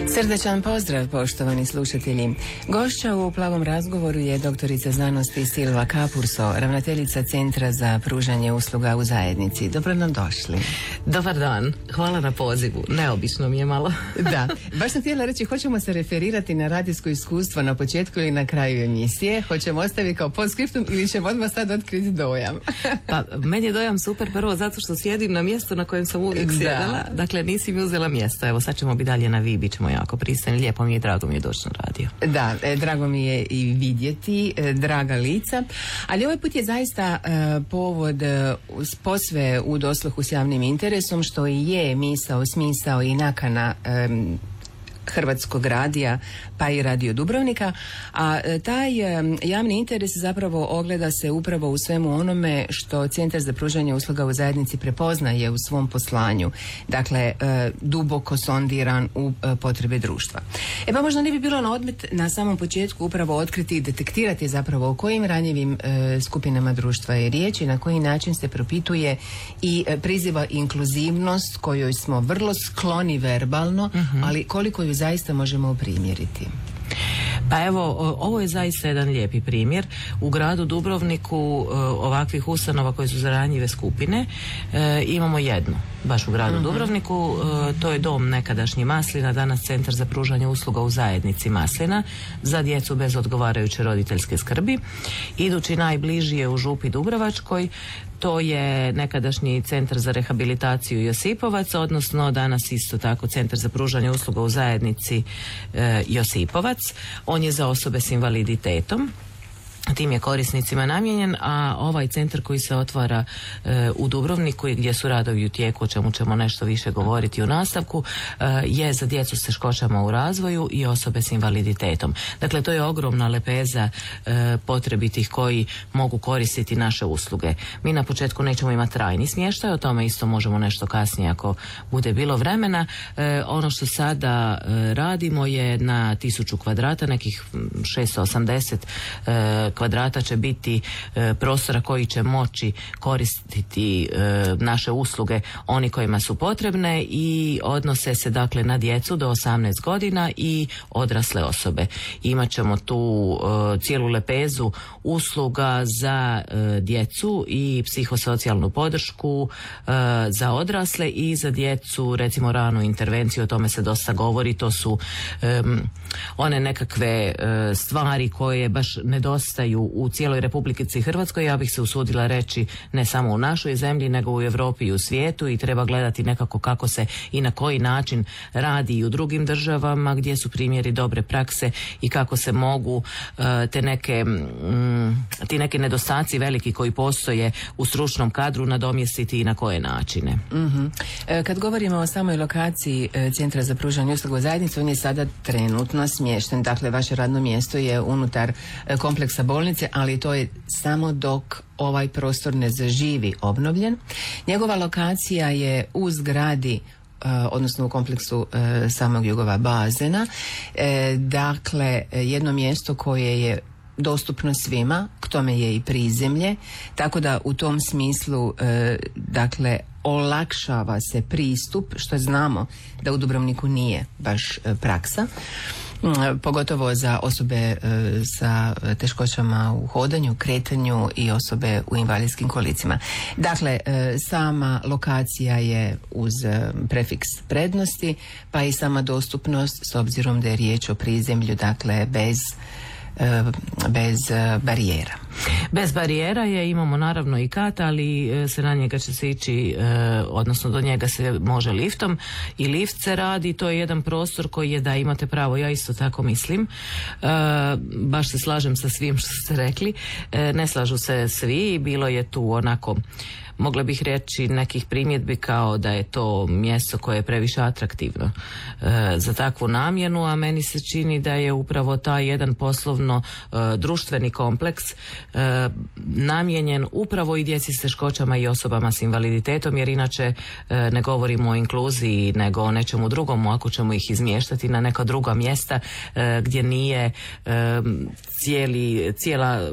Srdačan pozdrav, poštovani slušatelji. Gošća u Plavom razgovoru je doktorica znanosti Silva Kapurso, ravnateljica Centra za pružanje usluga u zajednici. Dobro nam došli. Dobar dan, hvala na pozivu. Neobično mi je malo. Da, baš sam htjela reći, hoćemo se referirati na radijsko iskustvo na početku ili na kraju emisije. Hoćemo ostaviti kao podskriptum ili ćemo odmah sad otkriti dojam? Pa, meni je dojam super prvo zato što sjedim na mjestu na kojem sam uvijek sjedala. Dakle, nisi mi uzela mjesto. Evo, sad ćemo biti dalje na vi, bit ćemo jako pristojni. Lijepo mi je, drago mi je doći na radio. Da, drago mi je i vidjeti draga lica. Ali ovaj put je zaista povod posve u dosluhu s javnim interesom, što i je misao, smisao i nakana Hrvatskog radija pa i Radio Dubrovnika, a taj javni interes zapravo ogleda se upravo u svemu onome što Centar za pružanje usluga u zajednici prepoznaje u svom poslanju, dakle duboko sondiran u potrebe društva. Pa možda ne bi bilo na odmet na samom početku upravo otkriti i detektirati zapravo o kojim ranjivim skupinama društva je riječ i na koji način se propituje i priziva inkluzivnost kojoj smo vrlo skloni verbalno, ali koliko ju zaista možemo primjeriti. Pa evo, ovo je zaista jedan lijepi primjer. U gradu Dubrovniku ovakvih ustanova koje su za ranjive skupine imamo jednu, baš u gradu Dubrovniku. To je dom nekadašnji Maslina, danas Centar za pružanje usluga u zajednici Maslina za djecu bez odgovarajuće roditeljske skrbi. Idući najbliži je u Župi Dubrovačkoj. To je nekadašnji Centar za rehabilitaciju Josipovac, odnosno danas isto tako Centar za pružanje usluga u zajednici Josipovac. On je za osobe s invaliditetom. Tim je korisnicima namijenjen, a ovaj centar koji se otvara u Dubrovniku i gdje su radovi u tijeku, o čemu ćemo nešto više govoriti u nastavku, je za djecu s teškoćama u razvoju i osobe s invaliditetom. Dakle, to je ogromna lepeza potrebitih koji mogu koristiti naše usluge. Mi na početku nećemo imati trajni smještaj, o tome isto možemo nešto kasnije ako bude bilo vremena. Ono što sada radimo je na 1000 kvadrata, nekih 680 kvadrata će biti prostora koji će moći koristiti naše usluge oni kojima su potrebne i odnose se dakle na djecu do 18 godina i odrasle osobe. Imaćemo tu cijelu lepezu usluga za djecu i psihosocijalnu podršku za odrasle i za djecu, recimo ranu intervenciju, o tome se dosta govori. To su one nekakve stvari koje baš nedostaju u cijeloj Republici Hrvatskoj, ja bih se usudila reći ne samo u našoj zemlji nego u Europi i u svijetu, i treba gledati nekako kako se i na koji način radi i u drugim državama gdje su primjeri dobre prakse i kako se mogu ti neki nedostaci veliki koji postoje u stručnom kadru nadomjestiti i na koje načine. Kad govorimo o samoj lokaciji Centra za pružanje usluga u zajednici, on je sada trenutno smješten, dakle vaše radno mjesto je unutar kompleksa bolnice, ali to je samo dok ovaj prostor ne zaživi obnovljen. Njegova lokacija je u zgradi, odnosno u kompleksu samog Jugova bazena. Dakle, jedno mjesto koje je dostupno svima, k tome je i prizemlje, tako da u tom smislu dakle olakšava se pristup, što znamo da u Dubrovniku nije baš praksa, pogotovo za osobe sa teškoćama u hodanju, kretanju i osobe u invalidskim kolicima. Dakle, sama lokacija je uz prefiks prednosti, pa i sama dostupnost, s obzirom da je riječ o prizemlju, dakle bez barijera. Bez barijera je, imamo naravno i kat, ali se na njega će se ići, odnosno do njega se može liftom i lift se radi. To je jedan prostor koji je, da, imate pravo, ja isto tako mislim. Baš se slažem sa svim što ste rekli. Ne slažu se svi, bilo je tu onako, mogla bih reći, nekih primjedbi kao da je to mjesto koje je previše atraktivno za takvu namjenu, a meni se čini da je upravo taj jedan poslovno društveni kompleks namijenjen upravo i djeci s teškoćama i osobama s invaliditetom, jer inače ne govorimo o inkluziji nego o nečemu drugom, ako ćemo ih izmještati na neka druga mjesta gdje nije cijela